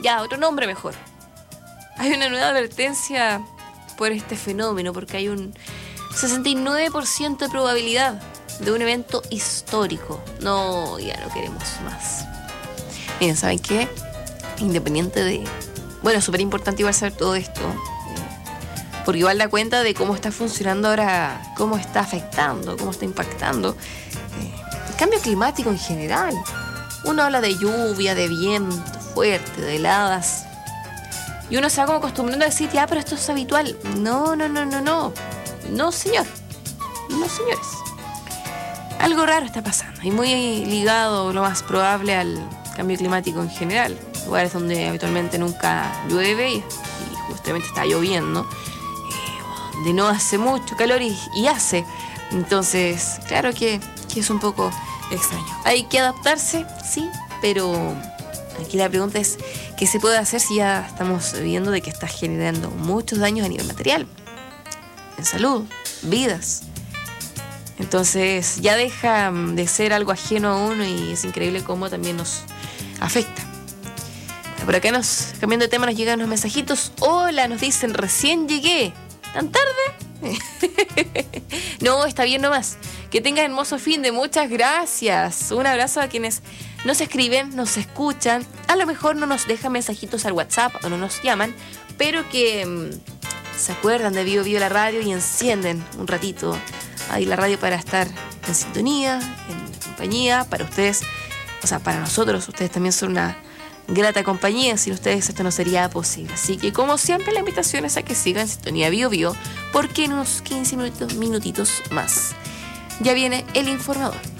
Ya, otro nombre mejor. Hay una nueva advertencia por este fenómeno, porque hay un 69% de probabilidad de un evento histórico. No, ya no queremos más. Miren, ¿saben qué? Independiente de... Bueno, súper importante igual saber todo esto, porque igual da cuenta de cómo está funcionando ahora, cómo está afectando, cómo está impactando el cambio climático en general. Uno habla de lluvia, de viento fuerte, de heladas, y uno se va como acostumbrando a decir, ya, pero esto es habitual. No, señor. No, señores. Algo raro está pasando, y muy ligado, lo más probable, al cambio climático en general. Lugares donde habitualmente nunca llueve y justamente está lloviendo, donde no hace mucho calor y hace. Entonces, claro que es un poco extraño. Hay que adaptarse, sí, pero aquí la pregunta es, ¿qué se puede hacer si ya estamos viendo de que está generando muchos daños a nivel material, en salud, vidas? Entonces ya deja de ser algo ajeno a uno y es increíble cómo también nos afecta. Por acá, cambiando de tema, nos llegan unos mensajitos. Hola, nos dicen, recién llegué. ¿Tan tarde? No, está bien nomás. Que tengan hermoso fin de, muchas gracias. Un abrazo a quienes nos escriben, nos escuchan. A lo mejor no nos dejan mensajitos al WhatsApp o no nos llaman, pero que se acuerdan de Bio Bio la radio y encienden un ratito ahí la radio para estar en sintonía, en compañía. Para ustedes, o sea, para nosotros, ustedes también son una grata compañía. Sin ustedes esto no sería posible. Así que, como siempre, la invitación es a que sigan en sintonía Bio Bio, porque en unos 15 minutitos más ya viene el informador.